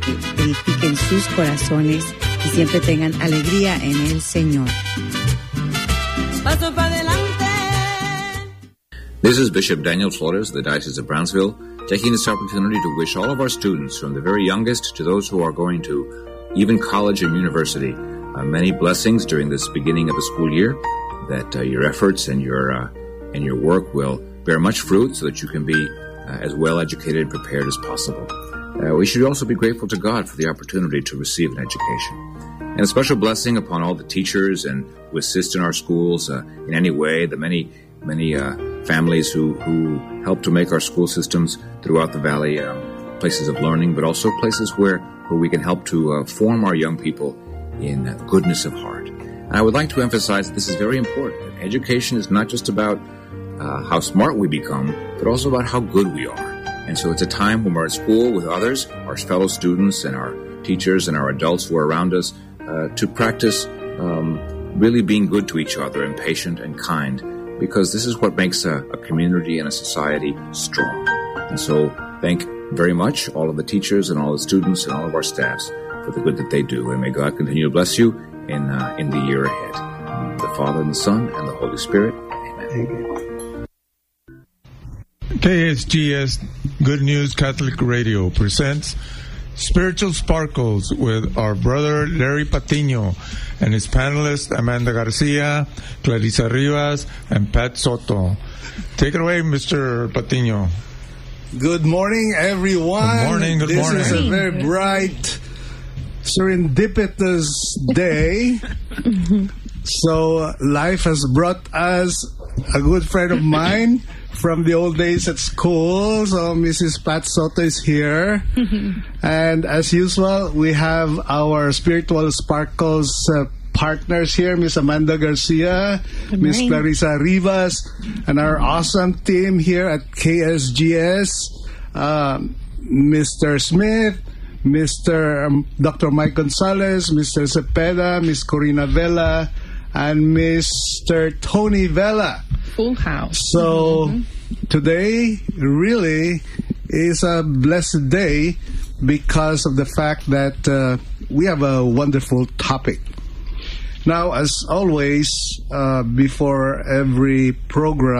que edifiquen sus corazones y siempre tengan alegría en el Señor. Paso para adelante. This is Bishop Daniel Flores of the Diocese of Brownsville, taking this opportunity to wish all of our students, from the very youngest to those who are going to even college and university, many blessings during this beginning of the school year, that your efforts and your work will bear much fruit so that you can be as well educated and prepared as possible. We should also be grateful to God for the opportunity to receive an education. And a special blessing upon all the teachers and who assist in our schools in any way, the many families who help to make our school systems throughout the valley places of learning, but also places where we can help to form our young people in goodness of heart. And I would like to emphasize that this is very important. That education is not just about how smart we become, but also about how good we are. And so it's a time when we're at school with others, our fellow students and our teachers and our adults who are around us, to practice really being good to each other and patient and kind, because this is what makes a community and a society strong. And so thank very much all of the teachers and all the students and all of our staffs for the good that they do. And may God continue to bless you in the year ahead. The Father and the Son and the Holy Spirit. Amen. KSGS Good News Catholic Radio presents Spiritual Sparkles with our brother Larry Patiño and his panelists Amanda Garcia, Clarissa Rivas, and Pat Soto. Take it away, Mr. Patiño. Good morning, everyone. Good morning. This is a very bright, serendipitous day. So life has brought us a good friend of mine from the old days at school. So Mrs. Pat Soto is here. And as usual, we have our Spiritual Sparkles partners here, Miss Amanda Garcia, Miss Clarissa Rivas, and our awesome team here at KSGS, Mr. Smith, Mr. Dr. Mike Gonzalez, Mr. Cepeda, Miss Corina Vela, and Mr. Tony Vela. Full house. So today really is a blessed day because of the fact that we have a wonderful topic. Now, as always, before every program,